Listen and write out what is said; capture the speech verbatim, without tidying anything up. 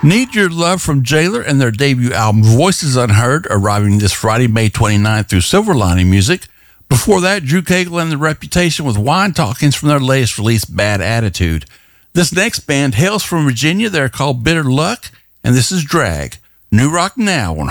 Need Your Love from Jailer and their debut album Voices Unheard, arriving this Friday, May twenty-ninth through Silver Lining Music. Before that, Drew Cagle and The Reputation with Wine Talkings from their latest release, Bad Attitude. This next band hails from Virginia. They're called Bitter Luck, and this is Drag. New Rock Now on